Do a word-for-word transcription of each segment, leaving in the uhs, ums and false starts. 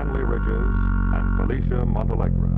Stanley Ridges and Felicia Montalegra.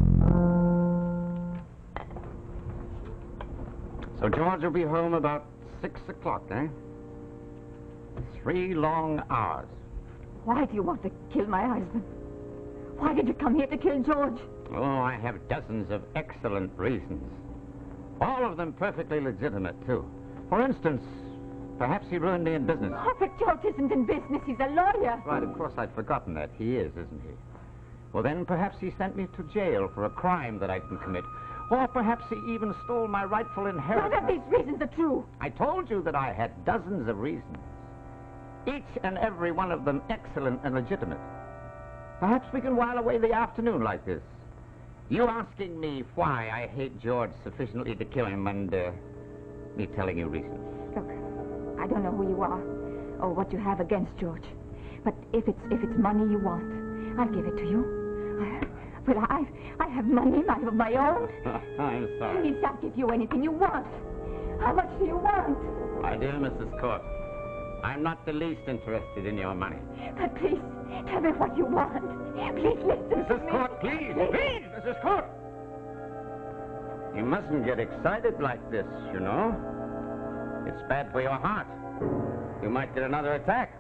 So George will be home about six o'clock, eh? Three long hours. Why do you want to kill my husband? Why did you come here to kill George? Oh, I have dozens of excellent reasons. All of them perfectly legitimate, too. For instance, perhaps he ruined me in business. Oh, but George isn't in business. He's a lawyer. Right, of course I'd forgotten that. He is, isn't he? Well, then perhaps he sent me to jail for a crime that I didn't commit. Or perhaps he even stole my rightful inheritance. None of these reasons are true. I told you that I had dozens of reasons. Each and every one of them excellent and legitimate. Perhaps we can while away the afternoon like this. You asking me why I hate George sufficiently to kill him, and uh, me telling you reasons. Look, I don't know who you are or what you have against George. But if it's if it's money you want, I'll give it to you. I, well, I I have money I of my own. I'm sorry. Please, I'll give you anything you want. How much do you want? My dear Missus Court, I'm not the least interested in your money. But please, tell me what you want. Please listen to Missus me. Court, please, please, Missus Court. You mustn't get excited like this, you know. It's bad for your heart. You might get another attack.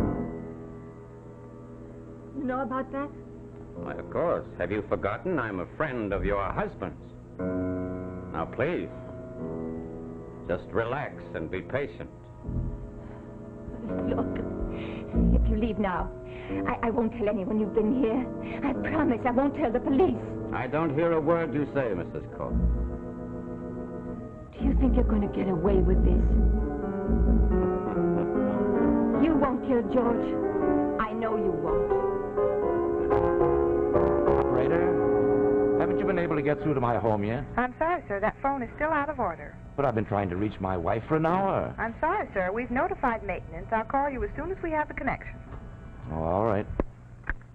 You know about that? Why, of course. Have you forgotten I'm a friend of your husband's? Now, please, just relax and be patient. Look, if you leave now, I, I won't tell anyone you've been here. I promise I won't tell the police. I don't hear a word you say, Missus Court. Do you think you're going to get away with this? You won't kill George. I know you won't. Operator, haven't you been able to get through to my home yet? I'm sorry, sir. That phone is still out of order. But I've been trying to reach my wife for an hour. I'm sorry, sir. We've notified maintenance. I'll call you as soon as we have the connection. Oh, all right.